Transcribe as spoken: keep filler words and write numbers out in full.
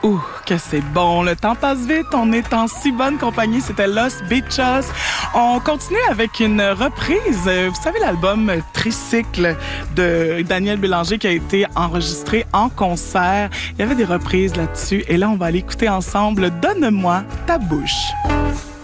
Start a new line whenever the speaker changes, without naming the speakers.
Ouh, que c'est bon. Le temps passe vite. On est en si bonne compagnie. C'était Los Beachos. On continue avec une reprise. Vous savez, l'album Tricycle de Daniel Bélanger qui a été enregistré en concert. Il y avait des reprises là-dessus. Et là, on va aller écouter ensemble Donne-moi ta bouche.